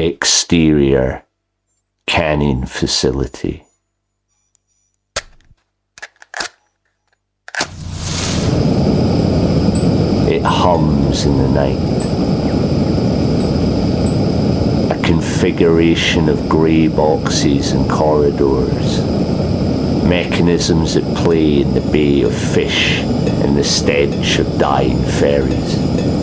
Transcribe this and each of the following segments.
Exterior canning facility. It hums in the night. A configuration of grey boxes and corridors. Mechanisms at play in the bay of fish and the stench of dying ferries.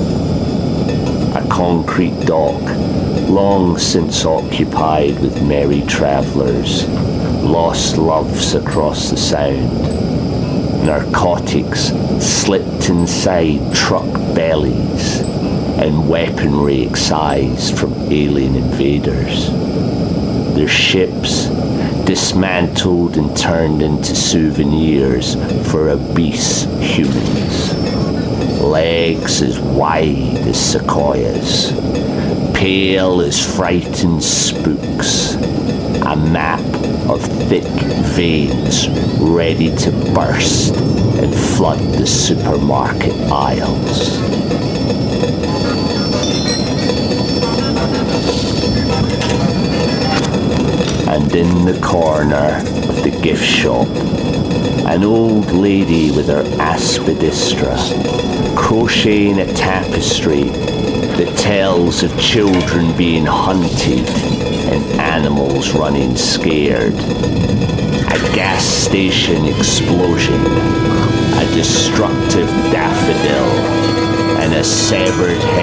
A concrete dock, long since occupied with merry travellers, lost loves across the sound. Narcotics slipped inside truck bellies, and weaponry excised from alien invaders. Their ships dismantled and turned into souvenirs for obese humans. Legs as wide as sequoias, pale as frightened spooks, a map of thick veins ready to burst and flood the supermarket aisles. And in the corner of the gift shop, an old lady with her aspidistra, crocheting a tapestry that tells of children being hunted and animals running scared. A gas station explosion, a destructive daffodil, and a severed head.